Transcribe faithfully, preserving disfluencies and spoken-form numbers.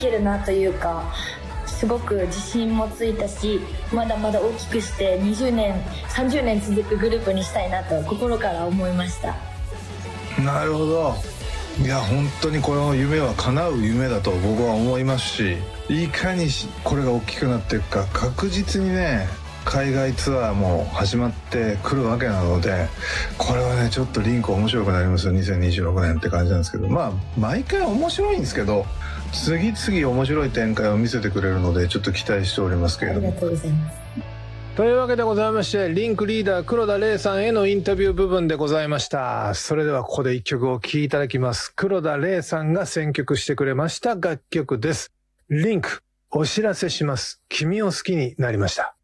けるなというか、すごく自信もついたし、まだまだ大きくしてにじゅうねんさんじゅうねん続くグループにしたいなと心から思いました。 なるほど。いや本当にこの夢は叶う夢だと僕は思いますし、いかにこれが大きくなっていくか、確実にね海外ツアーも始まってくるわけなので、これはねちょっとリンク面白くなりますよにせんにじゅうろくねんって感じなんですけど、まあ毎回面白いんですけど、次々面白い展開を見せてくれるのでちょっと期待しておりますけれども。 ありがとうございます。 というわけでございまして、リンクリーダー黒田玲さんへのインタビュー部分でございました。それではここで一曲お聴きいただきます。黒田玲さんが選曲してくれました楽曲です。リンク、お知らせします。君を好きになりました。